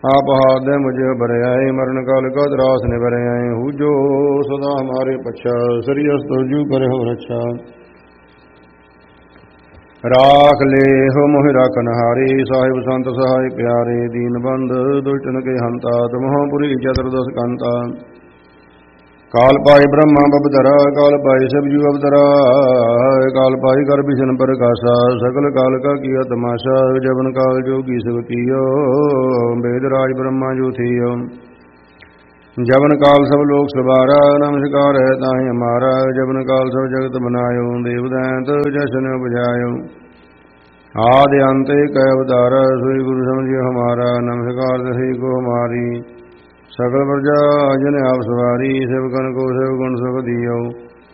आप हाथ दे मुझे भर आए, मरण काल का त्रास ने भर आए। हु जो सदा हमारे पच्छा, सरी अस्त जू करे हो रक्षा। राख ले हो मोहि राखन हारे, साहिब संत सहाय प्यारे। दीन बंध दुष्टन के हंता, तुमहुपुरी चतुर्दश कंता। काल पाई ब्रह्मा बबधरा, काल पाई सब जू अवतरा। काल पाई कर बिशन प्रकाशा, सकल काल का किया तमाशा। जबन काल जोगी सब कियो, वेद राज ब्रह्मा जो थियो। जबन काल सब लोक सवारा, नमस्कार है ताहि हमारा। जबन काल सब जगत बनायो, देव दैंत जशन बजायो। आदि अंत एक अवतारा, सोई गुरु समझियो हमारा। नमस्कार दसी को हमारी, सकल प्रजा जन आप सवारी। सेवकन को सेवगुण सुख दियो,